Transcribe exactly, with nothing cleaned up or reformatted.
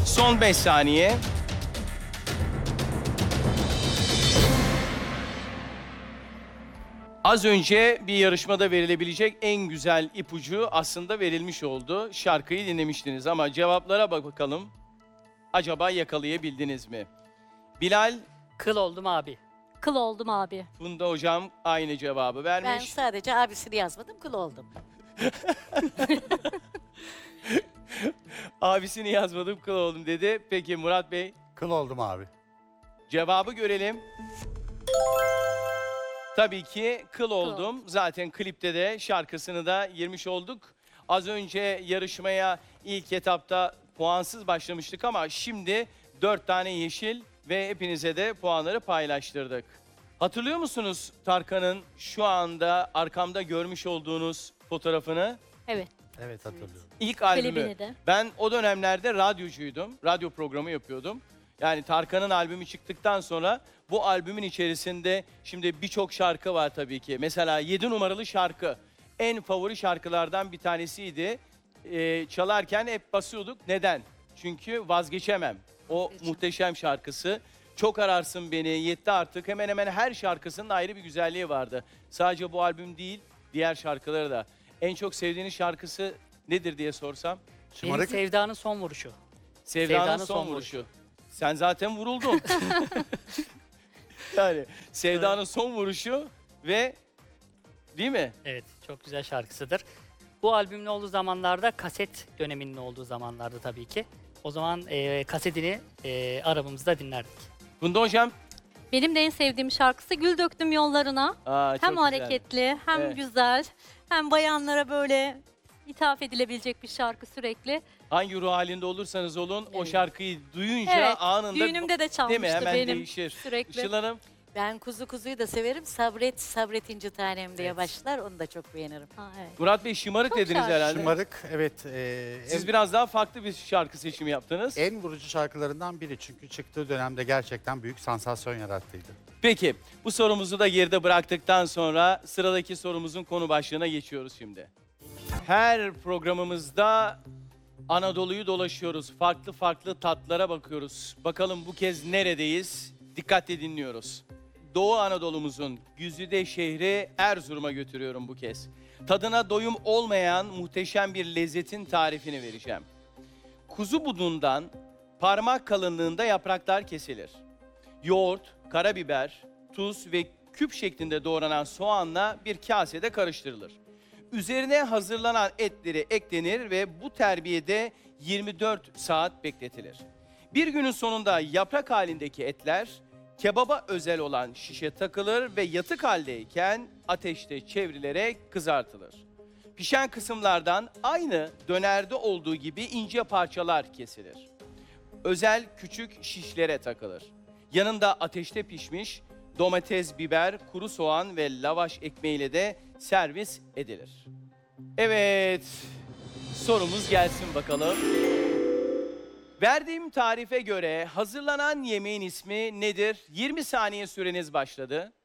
Son beş saniye. Az önce bir yarışmada verilebilecek en güzel ipucu aslında verilmiş oldu. Şarkıyı dinlemiştiniz ama cevaplara bak bakalım. Acaba yakalayabildiniz mi? Bilal, Kıl oldum abi. Kıl oldum abi. Funda hocam aynı cevabı Ben vermiş. sadece abisini yazmadım, kıl oldum. Abisini yazmadım, kıl oldum dedi. Peki Murat Bey, Kıl oldum abi. cevabı görelim. Tabii ki kıl oldum. Zaten klipte de şarkısını da girmiş olduk. Az önce yarışmaya ilk etapta puansız başlamıştık ama şimdi dört tane yeşil ve hepinize de puanları paylaştırdık. Hatırlıyor musunuz Tarkan'ın şu anda arkamda görmüş olduğunuz fotoğrafını? Evet. Evet hatırlıyorum. İlk albümü. Klibini de. Ben o dönemlerde radyocuydum. Radyo programı yapıyordum. Yani Tarkan'ın albümü çıktıktan sonra bu albümün içerisinde şimdi birçok şarkı var tabii ki. Mesela yedi numaralı şarkı en favori şarkılardan bir tanesiydi. Ee, çalarken hep basıyorduk. Neden? Çünkü vazgeçemem. O muhteşem şarkısı. Çok ararsın beni, yetti artık. Hemen hemen her şarkısının ayrı bir güzelliği vardı. Sadece bu albüm değil, diğer şarkıları da. En çok sevdiğiniz şarkısı nedir diye sorsam? Benim Şımarık Sevda'nın son vuruşu. Sevda'nın, Sevda'nın son, son vuruşu. Sen zaten vuruldun. Yani Sevda'nın son vuruşu ve değil mi? Evet, çok güzel şarkısıdır. Bu albümün olduğu zamanlarda kaset döneminin olduğu zamanlarda tabii ki. O zaman e, kasetini e, arabamızda dinlerdik. Funda hocam. Benim de en sevdiğim şarkısı Gül Döktüm Yollarına. Aa, çok Hem güzel. hareketli hem Evet. güzel hem bayanlara böyle ithaf edilebilecek bir şarkı sürekli. Hangi ruh halinde olursanız olun o Evet. şarkıyı duyunca Evet, anında düğünümde de değil mi? çalmıştı Hemen benim değişir. sürekli. Işıl Hanım. Ben kuzu kuzuyu da severim. Sabret, sabret inci tanem diye Evet. başlar. Onu da çok beğenirim. Ha, evet. Murat Bey şımarık Çok dediniz şarkı. herhalde. şımarık evet. E, Siz en, biraz daha farklı bir şarkı seçimi yaptınız. en vurucu şarkılarından biri çünkü çıktığı dönemde gerçekten büyük sansasyon yarattıydı. Peki bu sorumuzu da geride bıraktıktan sonra sıradaki sorumuzun konu başlığına geçiyoruz şimdi. Her programımızda Anadolu'yu dolaşıyoruz. Farklı farklı tatlara bakıyoruz. Bakalım bu kez neredeyiz? Dikkatle dinliyoruz. Doğu Anadolu'muzun güzide şehri Erzurum'a götürüyorum bu kez. Tadına doyum olmayan muhteşem bir lezzetin tarifini vereceğim. Kuzu budundan parmak kalınlığında yapraklar kesilir. Yoğurt, karabiber, tuz ve küp şeklinde doğranan soğanla bir kasede karıştırılır. Üzerine hazırlanan etleri eklenir ve bu terbiyede yirmi dört saat bekletilir. Bir günün sonunda yaprak halindeki etler kebaba özel olan şişe takılır ve yatık haldeyken ateşte çevrilerek kızartılır. Pişen kısımlardan aynı dönerde olduğu gibi ince parçalar kesilir. Özel küçük şişlere takılır. Yanında ateşte pişmiş domates, biber, kuru soğan ve lavaş ekmeğiyle de servis edilir. Evet, sorumuz gelsin bakalım. Verdiğim tarife göre hazırlanan yemeğin ismi nedir? yirmi saniye süreniz başladı.